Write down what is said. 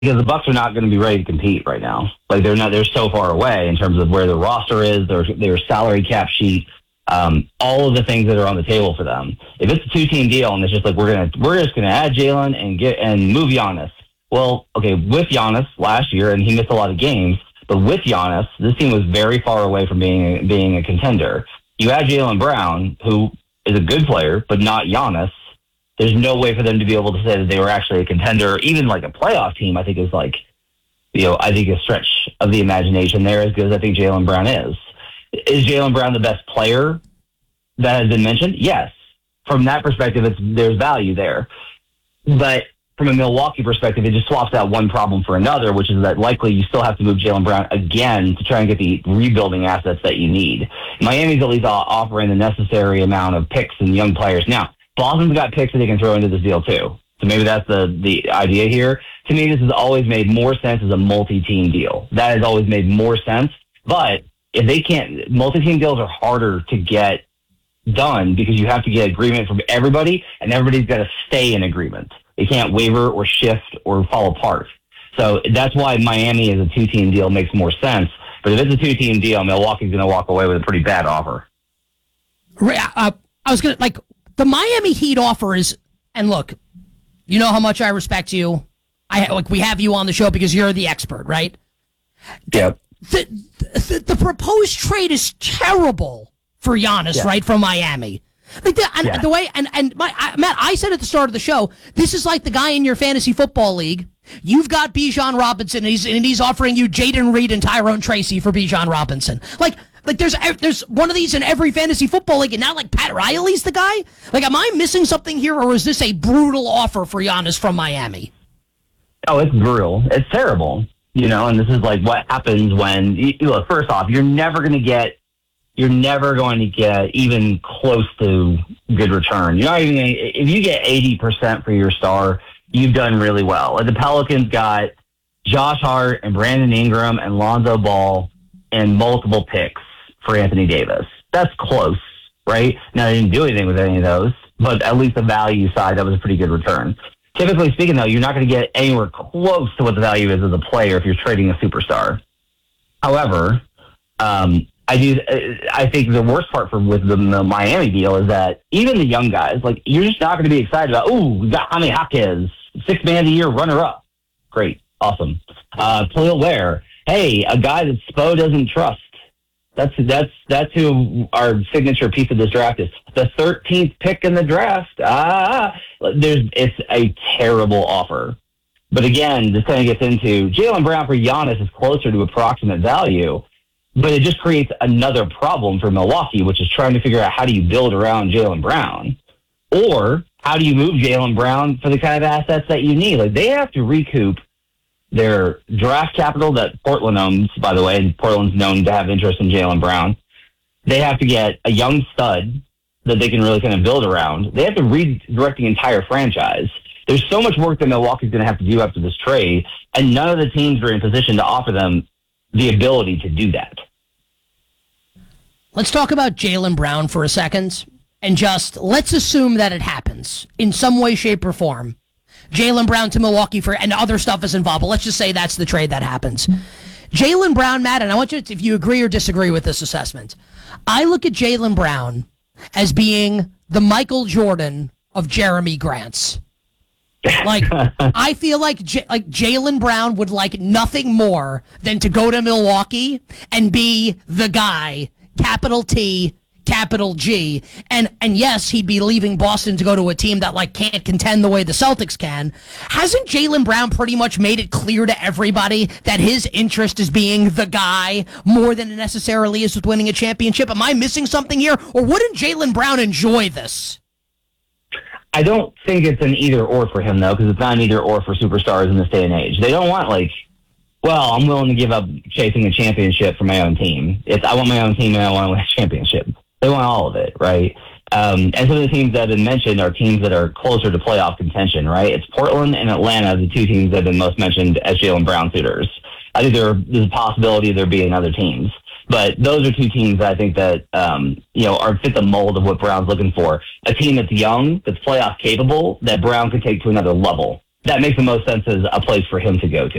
because the Bucks are not going to be ready to compete right now. Like they're so far away in terms of where their roster is, their salary cap sheet, all of the things that are on the table for them. If it's a 2-team deal and it's just like we're just gonna add Jalen and move Giannis. Well, okay, with Giannis last year, and he missed a lot of games, but with Giannis, this team was very far away from being a contender. You add Jaylen Brown, who is a good player, but not Giannis. There's no way for them to be able to say that they were actually a contender, even like a playoff team. I think is like, I think a stretch of the imagination there, as good as I think Jaylen Brown is. Is Jaylen Brown the best player that has been mentioned? Yes. From that perspective, there's value there. But from a Milwaukee perspective, it just swaps out one problem for another, which is that likely you still have to move Jaylen Brown again to try and get the rebuilding assets that you need. Miami's at least offering the necessary amount of picks and young players. Now, Boston's got picks that they can throw into this deal too. So maybe that's the idea here. To me, this has always made more sense as a multi-team deal. That has always made more sense. But if they can't, multi-team deals are harder to get done because you have to get agreement from everybody, and everybody's got to stay in agreement. They can't waver or shift or fall apart. So that's why Miami as a 2-team deal makes more sense. But if it's a 2-team deal, Milwaukee's going to walk away with a pretty bad offer. I was going to, the Miami Heat offer is, and look, you know how much I respect you. We have you on the show because you're the expert, right? Yep. The proposed trade is terrible for Giannis, right, from Miami. The way, Matt, I said at the start of the show, this is like the guy in your fantasy football league. You've got Bijan Robinson, and he's offering you Jaden Reed and Tyrone Tracy for Bijan Robinson. Like there's one of these in every fantasy football league, and now Pat Riley's the guy. Am I missing something here, or is this a brutal offer for Giannis from Miami? Oh, it's brutal. It's terrible. And this is what happens when, look, first off, you're never going to get even close to good return. You're not even going to, if you get 80% for your star, you've done really well. And the Pelicans got Josh Hart and Brandon Ingram and Lonzo Ball and multiple picks for Anthony Davis. That's close, right? Now, they didn't do anything with any of those, but at least the value side, that was a pretty good return. Typically speaking, though, you're not going to get anywhere close to what the value is as a player if you're trading a superstar. However, I think the worst part with the Miami deal is that even the young guys, you're just not going to be excited about, we got Jaime Jaquez, 6th man of the year runner-up. Great. Awesome. Khalil Ware. Hey, a guy that Spo doesn't trust. That's who our signature piece of this draft is. The 13th pick in the draft. It's a terrible offer. But again, this kind of gets into Jaylen Brown for Giannis is closer to approximate value, but it just creates another problem for Milwaukee, which is trying to figure out how do you build around Jaylen Brown, or how do you move Jaylen Brown for the kind of assets that you need? They have to recoup their draft capital that Portland owns, by the way, and Portland's known to have interest in Jaylen Brown. They have to get a young stud that they can really kind of build around. They have to redirect the entire franchise. There's so much work that Milwaukee's going to have to do after this trade, and none of the teams are in position to offer them the ability to do that. Let's talk about Jaylen Brown for a second, and just let's assume that it happens in some way, shape, or form. Jaylen Brown to Milwaukee and other stuff is involved, but let's just say that's the trade that happens. Jaylen Brown, Matt, and I want you to, if you agree or disagree with this assessment, I look at Jaylen Brown as being the Michael Jordan of Jeremy Grant's. I feel like Jaylen Brown would like nothing more than to go to Milwaukee and be the guy, capital T, capital G. And yes, he'd be leaving Boston to go to a team that can't contend the way the Celtics can. Hasn't Jaylen Brown pretty much made it clear to everybody that his interest is being the guy more than it necessarily is with winning a championship? Am I missing something here? Or wouldn't Jaylen Brown enjoy this? I don't think it's an either or for him, though, because it's not an either or for superstars in this day and age. They don't want I'm willing to give up chasing a championship for my own team. I want my own team and I want to win a championship. They want all of it, right? And some of the teams that have been mentioned are teams that are closer to playoff contention, right? It's Portland and Atlanta, the two teams that have been most mentioned as Jaylen Brown suitors. I think there's a possibility of there being other teams. But those are two teams that I think that, are fit the mold of what Brown's looking for. A team that's young, that's playoff capable, that Brown could take to another level. that makes the most sense as a place for him to go to.